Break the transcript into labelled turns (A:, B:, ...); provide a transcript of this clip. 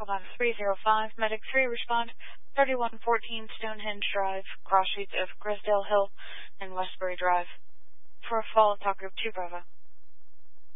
A: on 305. Medic 3, respond 3114 Stonehenge Drive, cross streets of Grisdale Hill and Westbury Drive. For a fall, talk group 2 Bravo.